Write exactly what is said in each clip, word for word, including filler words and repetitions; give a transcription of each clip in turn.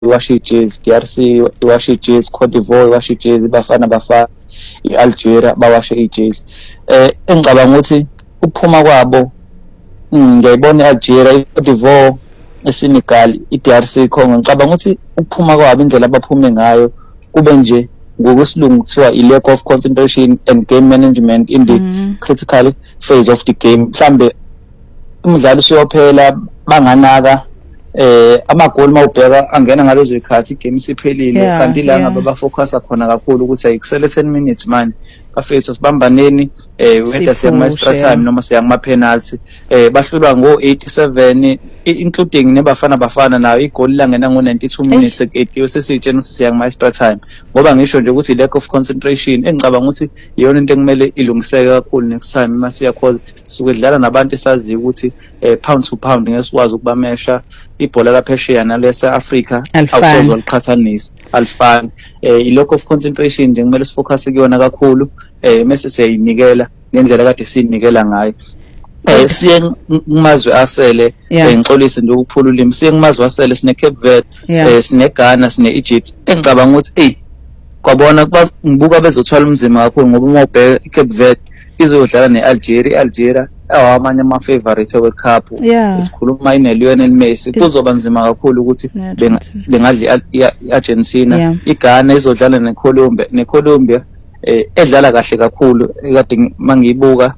iwasha ijezi, D R C iwasha ijezi, Cote d'Ivoire iwasha ijezi, Bafana Bafana, i-Algeria bawashe ijezi. Eh engicabanga ukuthi ukuphuma kwabo ngiyayibona i-Algeria, i-Cote d'Ivoire, eSenegal, i-D R C Congo, ngicabanga ukuthi ukuphuma kwabo indlela abaphume ngayo kube nje ngokusilungu kuthiwa i-lack of concentration and game management in the mm. critical phase of the game. Mhlambe umdlalo usuyophela banganaka eh amagoli mawubheka angena ngalezo ikhathi igame isiphelile, yeah, kanti la yeah. ngabe bafocusa khona kakhulu ukuthi ayikusele ten minutes man bafethu sibambaneni eh whether siyama extra time noma siyama penalty eh bahlulwa ngo eighty-seven including neBafana Bafana nayo igoli langena ngo ninety-two minutes eketiwe sesitshena ukuthi siyama extra time, ngoba ngisho nje ukuthi lack of concentration engicabanga ukuthi iyona into ekumele ilungiseke kakhulu next time masiya cause sikwedlala nabantu esaziyo ukuthi eh pound to pound ngesikwazi ukubamesha ibhola laphesheya nalesa Africa awusozwa liqhathanisa alifani. eh i lack of concentration nje kumele sifocus kuyona kakhulu eh mase siyayinikela ngendlela kade sinikela ngayo. eh siye kumazwe asele engixolise nje ukuphula ulimi, siye kumazwe asele sine Cape Verde, eh sine Ghana, sine Egypt. Engicabanga ukuthi hey kwabona ngibuka bezothwala umzima kakhulu ngoba uma ubheka iCape Verde izodlala neAlgeria, iAlgeria awamanye ama favorite World Cup, isikhuluma ineLionel Messi, kuzoba nzima kakhulu ukuthi bengadli iArgentina. iGhana izodlala neColombia, neColombia eh edlala kahle kakhulu ekade mangiyibuka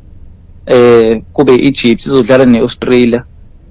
eh kube Egypt izodlala neAustralia.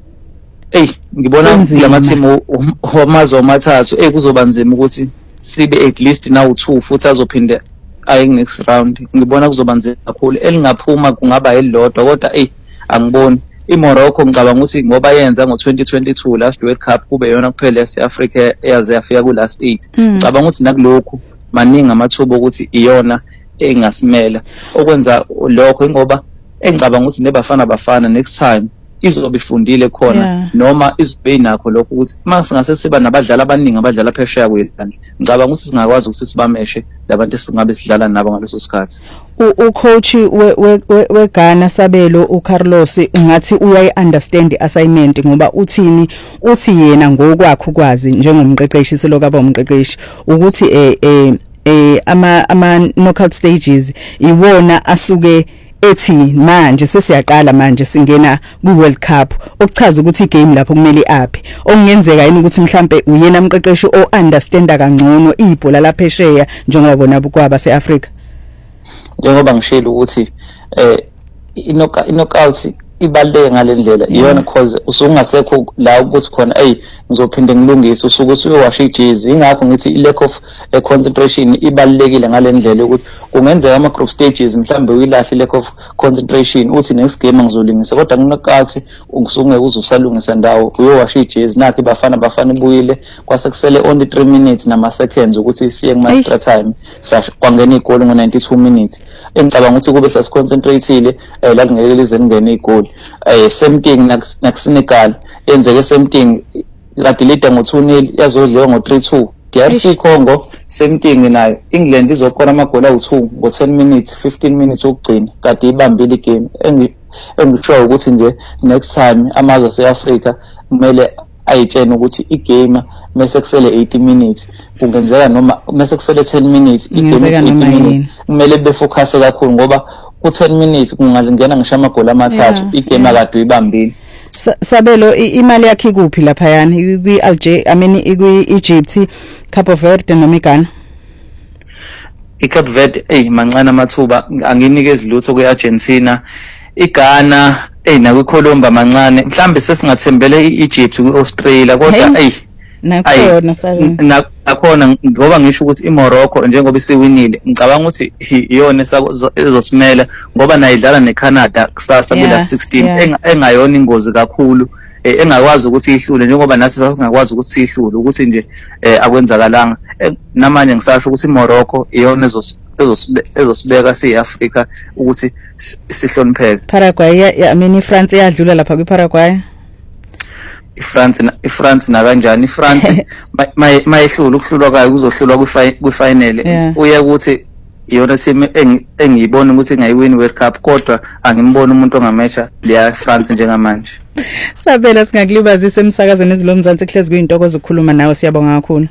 Hey ngibona lama team wamazwe amathathu eh kuzoba nzima ukuthi sibe at least now two futhi azophinda ayi next round. Ngibona kuzoba nzima kakhulu, elingaphuma kungaba elilodwa kodwa eh angiboni iMorocco ngicabanga ukuthi ngoba yenza ngo twenty twenty-two last World Cup kube yona kuphela yaseAfrica eyaze yafika ku last eight. Ngicabanga ukuthi nakulokho maningi amathuba ukuthi iyona engasimela okwenza lokho, ngoba engicabanga ukuthi neBafana Bafana next time izobe ifundile khona, yeah. noma izobe inakho lokho ukuthi uma singase siba nabadlali abaningi abadlala phesheya kwelana, ngicabanga ukuthi singakwazi ukuthi sibameshe labantu esingabe sidlala nabo ngaleso sikhathi. ucoach we Ghana Sabelo uCarlos ngathi uyayi understand iassignment ngoba uthini uthi yena ngokwakho ukwazi njengomqeqeshi selokaba umqeqeshi ukuthi eh eh ama ama knockout stages iwona asuke ethi manje sesiyaqala manje singena ku-World Cup, okuchaza ukuthi igame lapho kumele aphi. Okungenzeka yini ukuthi mhlambe uyena umqeqeshi o-understanda kangcono ibhola laphesheya njengoba bona kwaba se-Africa? Njengoba ngishilo ukuthi eh i-knockout ibaleke ngalendlela iyona cause usungasekho la ukuthi khona hey ngizophinde ngilungise usuku usuyowasha ijezi. Ingakho ngithi i-lack of uh, concentration ibalekile ngalendlela ukuthi kungenzeka ama group stages mhlambe uyilahle i-lack of concentration uthi next game ngizolungisa, kodwa ku-knockout ungisuke uzusalungisa ndawo uyowasha ijezi nakho iBafana Bafana ibuyile kwasekusele only three minutes nama seconds ukuthi siye kuma extra time kwangena igoli ngo ninety-two minutes. Engicabanga ukuthi kube sasiconcentrateile eh la ngeke lize ngene igoli. eh same thing nakuSenegal yenzeke same thing kade leader ngo two nil yazodliwa ngo three two. D R C Congo same thing nayo, England izokora amagoli awu two ngo ten minutes fifteen minutes ukugcina kade ibambile igame. Engisho ukuthi nje next time amazwe aseAfrica kumele ayitshene ukuthi igame mase kusele eighty minutes kungenzeka noma mase kusele ten minutes igame eighty minutes kumele befocus kakhulu ngoba ku ten minutes kungangena ngisho amagoli amathathu igame akade uyibambile. Sabelo imali yakhe kuphi lapha yani kwi-Algeria I mean kwi-Egypt, Cape Verde noma iGhana? iCape Verde eh mancane amathuba anginikezi lutho kweArgentina. iGhana eh nakwiColombia mancane, mhlambe sesingathembele iEgypt kuAustralia kodwa eh nakhona sabe nakhona ngoba ngisho ukuthi iMorocco njengoba isiwinile ngicabanga ukuthi iyona ezosimela ngoba nayidlala neCanada kusasa kula sixteen engayona ingozi kakhulu engakwazi ukuthi ihlule njengoba nathi sasingakwazi ukuthi sihlule ukuthi nje akwenzakalanga. Namanje ngisasho ukuthi iMorocco iyona ezosibeka siyiAfrica ukuthi sihlonipheke. Paraguay I mean iFrance iyadlula lapha kwiParaguay. iFrance iFrance na kanjani iFrance mayehlula ukuhlulwa kwayo kuzohlulwa kwifinal uye ukuthi iyona team engiyibona ukuthi ngayiwin World Cup kodwa angimboni umuntu ongamesha leya France njengamanje. Sabela singakulibazisa emsakazweni ezilomzansi kuhlezi kuyintokozo ukukhuluma nawe, siyabonga kakhulu.